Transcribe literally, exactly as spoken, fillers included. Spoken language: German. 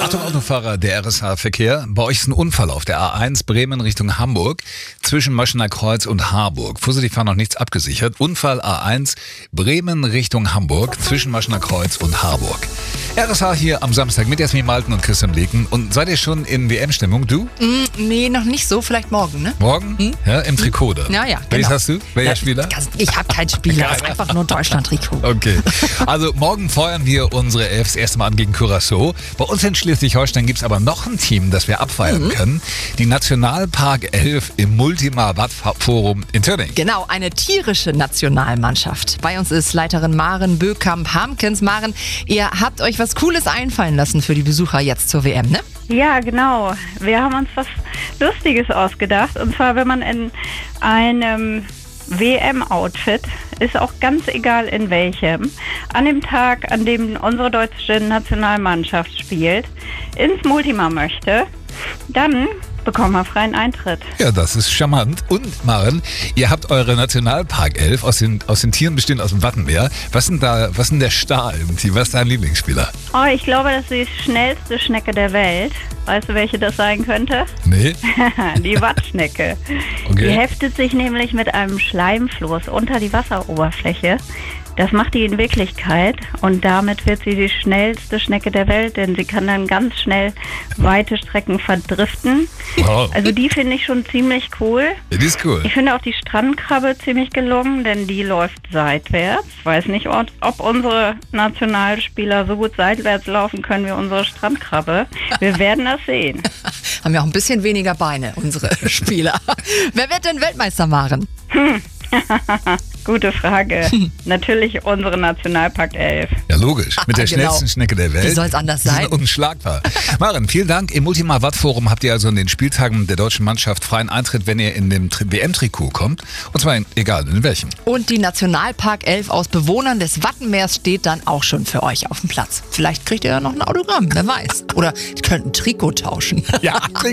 Achtung, Autofahrer, der R S H-Verkehr. Bei euch ist ein Unfall auf der A eins Bremen Richtung Hamburg zwischen Maschener Kreuz und Harburg. Vorsichtig fahren, noch nichts abgesichert. Unfall A eins Bremen Richtung Hamburg zwischen Maschener Kreuz und Harburg. R S H hier am Samstag mit Jasmin Malten und Christian Leken. Und seid ihr schon in W M-Stimmung? Du? Mm, nee, noch nicht so. Vielleicht morgen, ne? Morgen? Hm? Ja, im Trikot da. Ja, ja, Welches genau. hast du? Welcher Ja, Spieler? Ich habe keinen Spieler. Das ist einfach nur ein Deutschland-Trikot. Okay. Also morgen feuern wir unsere Elf das erste Mal an gegen Curaçao. Bei uns in Schleswig-Holstein gibt es aber noch ein Team, das wir abfeiern mhm. können. Die Nationalpark elf im Multima-Watt-Forum in Tönning. Genau, eine tierische Nationalmannschaft. Bei uns ist Leiterin Maren Bökamp-Hamkens. Maren, ihr habt euch was Cooles einfallen lassen für die Besucher jetzt zur W M, ne? Ja, genau. Wir haben uns was Lustiges ausgedacht. Und zwar, wenn man in einem W M-Outfit, ist auch ganz egal in welchem, an dem Tag, an dem unsere deutsche Nationalmannschaft spielt, ins Multima möchte, dann bekommen wir freien Eintritt. Ja, das ist charmant. Und Maren, ihr habt eure Nationalpark elf aus den, aus den Tieren bestehend aus dem Wattenmeer. Was sind da, was ist denn der Star im Team? Was ist dein Lieblingsspieler? Oh, ich glaube, das ist die schnellste Schnecke der Welt. Weißt du, welche das sein könnte? Nee. Die Wattschnecke. Okay. Die heftet sich nämlich mit einem Schleimfloß unter die Wasseroberfläche. Das macht die in Wirklichkeit und damit wird sie die schnellste Schnecke der Welt, denn sie kann dann ganz schnell weite Strecken verdriften. Wow. Also die finde ich schon ziemlich cool. Ja, die ist cool. Ich finde auch die Strandkrabbe ziemlich gelungen, denn die läuft seitwärts. Ich weiß nicht, ob unsere Nationalspieler so gut seitwärts laufen können wie unsere Strandkrabbe. Wir werden das sehen. Haben ja auch ein bisschen weniger Beine, unsere Spieler. Wer wird denn Weltmeister, Maren? Hm. Gute Frage. Natürlich unsere Nationalpark elf. Ja, logisch. Mit der Genau. schnellsten Schnecke der Welt. Wie soll es anders Die sein? sind unschlagbar. Maren, vielen Dank. Im Multima-Watt-Forum habt ihr also in den Spieltagen der deutschen Mannschaft freien Eintritt, wenn ihr in dem W M-Trikot kommt. Und zwar in, egal in welchem. Und die Nationalpark elf aus Bewohnern des Wattenmeers steht dann auch schon für euch auf dem Platz. Vielleicht kriegt ihr ja noch ein Autogramm, wer weiß. Oder ihr könnt ein Trikot tauschen. Ja,